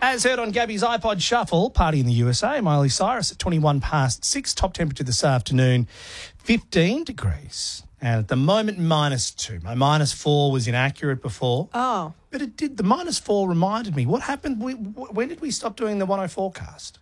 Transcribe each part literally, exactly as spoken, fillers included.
As heard on Gabby's iPod Shuffle, party in the U S A, Miley Cyrus at twenty-one past six. Top temperature this afternoon, fifteen degrees. And at the moment, minus two. My minus four was inaccurate before. Oh. But it did. The minus four reminded me. What happened? We, when did we stop doing the one oh forecast?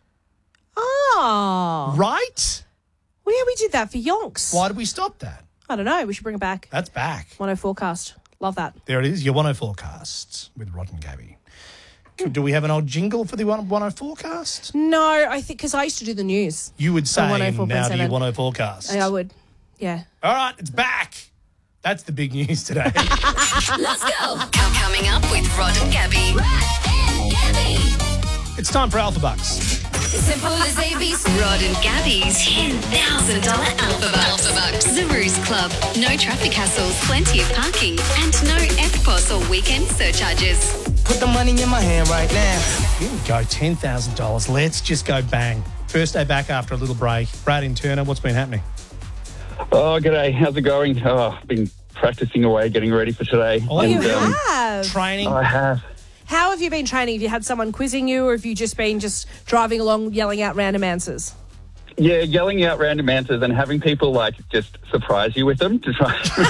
Oh. Right? Well, yeah, we did that for Yonks. Why did we stop that? I don't know. We should bring it back. That's back. one oh forecast. Love that. There it is, your one oh forecasts with Rod and Gabby. Do we have an old jingle for the one oh forecast? No, I think because I used to do the news. You would say, one oh four point now seven. do your one oh forecast. I would. Yeah. All right, it's back. That's the big news today. Let's go. Coming up with Rod and Gabby. Rod and Gabby. It's time for Alpha Bucks. Simple as A B C. Rod and Gabby's ten thousand dollars Alpha Bucks. Alpha Bucks. The Ruse Club. No traffic hassles, plenty of parking, and no F P O S or weekend surcharges. Put the money in my hand right now. Here we go, ten thousand dollars. Let's just go bang. First day back after a little break. Brad in Turner, what's been happening? Oh, g'day. How's it going? Oh, I've been practicing away, getting ready for today. Oh, You And, um, have. Training. I have. How have you been training? Have you had someone quizzing you, or have you just been just driving along yelling out random answers? Yeah, yelling out random answers and having people, like, just surprise you with them to try.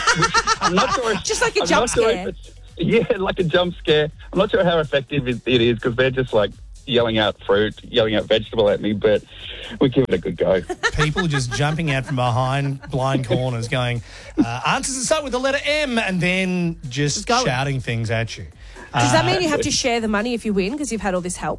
I'm not sure if, Just like a I'm jump not sure scare. if it's- yeah, like a jump scare. I'm not sure how effective it, it is because they're just, like, yelling out fruit, yelling out vegetable at me, but we give it a good go. People just jumping out from behind blind corners going, uh, answers that start with the letter M, and then just, Just going. shouting things at you. Does that mean you have to share the money if you win because you've had all this help?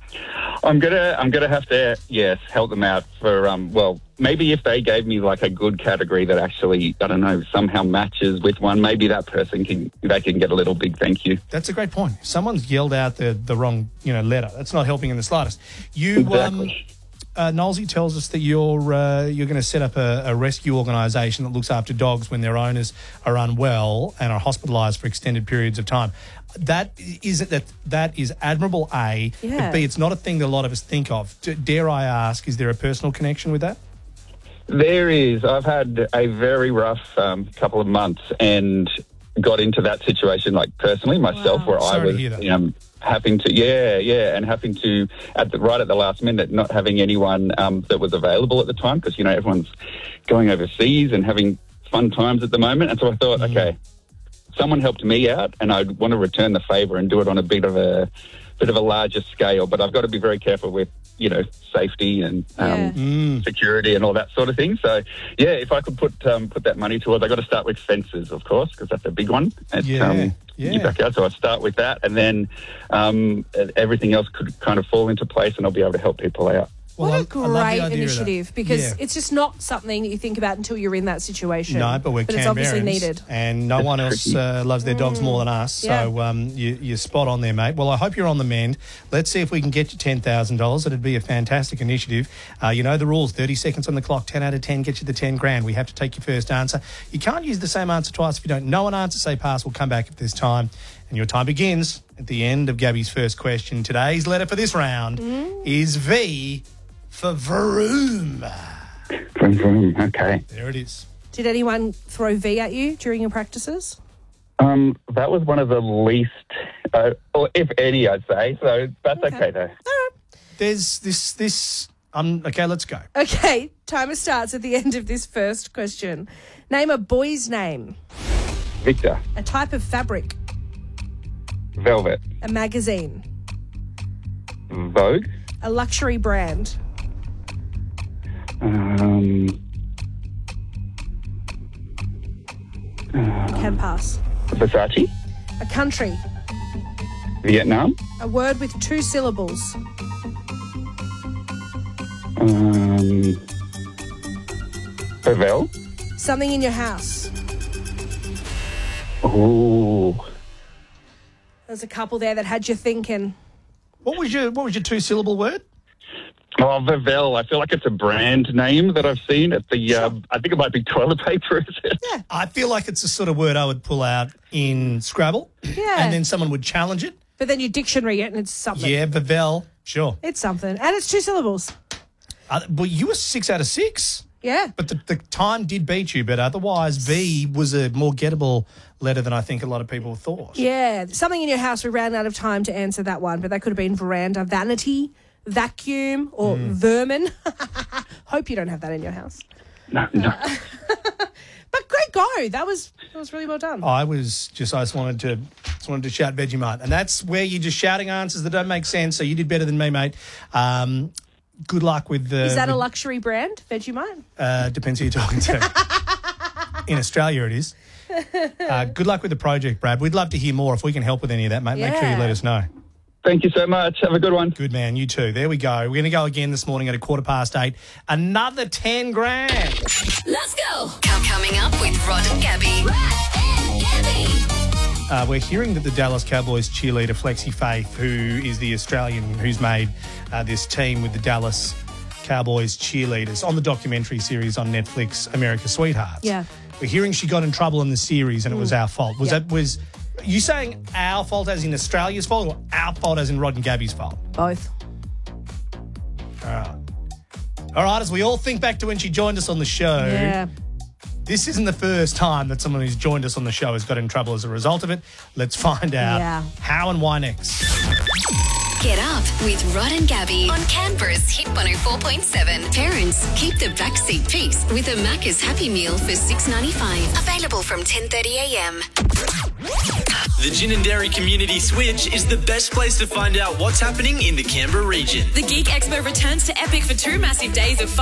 I'm gonna, I'm gonna have to, yes, help them out for, um, well, maybe if they gave me like a good category that actually, I don't know, somehow matches with one, maybe that person can, they can get a little big thank you. That's a great point. If someone's yelled out the, the wrong, you know, letter, that's not helping in the slightest. You, Exactly. um, uh, Nolsey tells us that you're uh, you're going to set up a, a rescue organisation that looks after dogs when their owners are unwell and are hospitalised for extended periods of time. That is that that is admirable, A. Yeah. But B, it's not a thing that a lot of us think of. D- dare I ask, is there a personal connection with that? There is. I've had a very rough um, couple of months and got into that situation, like personally myself, Wow. where Sorry I to was hear that. you know, having to, yeah, yeah, and having to, at the, right at the last minute, not having anyone um, that was available at the time because, you know, everyone's going overseas and having fun times at the moment. And so I thought, Mm. okay, someone helped me out and I'd want to return the favour and do it on a bit of a bit of a larger scale. But I've got to be very careful with, you know, safety and um, Yeah. Mm. security and all that sort of thing. So, yeah, if I could put um, put that money towards, I got to start with fences, of course, because that's a big one. At, Yeah, um, yeah. your backyard. So I start with that, and then um, everything else could kind of fall into place, and I'll be able to help people out. Well, what I- a I love the great idea of that. initiative because Yeah. it's just not something that you think about until you're in that situation. No, but we're But it's obviously Canberrans, needed. and no one else tricky. uh, loves their dogs more than us. Yeah. So um, you, you're spot on there, mate. Well, I hope you're on the mend. Let's see if we can get you ten thousand dollars. It'd be a fantastic initiative. Uh, you know the rules: thirty seconds on the clock, ten out of ten, get you the ten grand. We have to take your first answer. You can't use the same answer twice. If you don't know an answer, say pass. We'll come back if there's time. And your time begins at the end of Gabby's first question. Today's letter for this round is V for Vroom. Vroom, vroom. Okay. There it is. Did anyone throw V at you during your practices? Um, that was one of the least, uh, or if any, I'd say. So that's okay, Okay. though. There's this, this, um, okay, let's go. Okay, timer starts at the end of this first question. Name a boy's name, Victor, a type of fabric, Velvet, a magazine, Vogue, a luxury brand, um, can pass, Versace, a country, Vietnam, a word with two syllables, um, Bevel. something in your house. Ooh. There's a couple there that had you thinking. What was your What was your two syllable word? Oh, Bevel. I feel like it's a brand name that I've seen at the, uh, I think it might be toilet paper, is it? Yeah. I feel like it's the sort of word I would pull out in Scrabble. Yeah. And then someone would challenge it. But then you dictionary it and it's something. Yeah, Bevel. Sure. It's something. And it's two syllables. Uh, well, you were six out of six. Yeah. But the, the time did beat you, but otherwise V was a more gettable letter than I think a lot of people thought. Yeah, something in your house. We ran out of time to answer that one, but that could have been veranda, vanity, vacuum, or Mm. vermin. Hope you don't have that in your house. No, no. But great go. That was that was really well done. I was just, I just wanted to, just wanted to shout Vegemite. And that's where you're just shouting answers that don't make sense. So you did better than me, mate. Um, good luck with the... Is that a with- luxury brand, Vegemite? Uh, depends who you're talking to. In Australia, it is. Uh, good luck with the project, Brad. We'd love to hear more. If we can help with any of that, mate, make sure you Yeah. let us know. Thank you so much. Have a good one. Good man, you too. There we go. We're going to go again this morning at a quarter past eight. Another ten grand. Let's go. Com- Coming up with Rod and Gabby. Rod and Gabby. Uh, we're hearing that the Dallas Cowboys cheerleader Flexi Faith, who is the Australian who's made uh, this team with the Dallas Cowboys cheerleaders on the documentary series on Netflix, America's Sweethearts. Yeah. We're hearing she got in trouble in the series and it was our fault. Was Yeah. that was you saying our fault as in Australia's fault or our fault as in Rod and Gabby's fault? Both. All right. All right, as we all think back to when she joined us on the show. Yeah. This isn't the first time that someone who's joined us on the show has got in trouble as a result of it. Let's find out Yeah. how and why next. Get up with Rod and Gabby on Canberra's Hit one oh four point seven. Parents, keep the backseat peace with a Macca's Happy Meal for six ninety-five. Available from ten thirty a m. The Gin and Dairy Community Switch is the best place to find out what's happening in the Canberra region. The Geek Expo returns to Epic for two massive days of fun.